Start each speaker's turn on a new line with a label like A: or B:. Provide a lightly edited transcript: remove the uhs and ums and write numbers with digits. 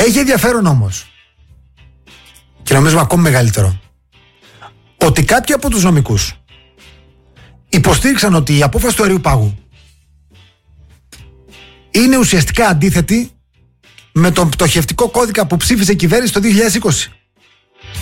A: Έχει ενδιαφέρον όμως, και νομίζω ακόμη μεγαλύτερο, ότι κάποιοι από τους νομικούς υποστήριξαν ότι η απόφαση του Αερίου Πάγου είναι ουσιαστικά αντίθετη με τον πτωχευτικό κώδικα που ψήφισε η κυβέρνηση το 2020.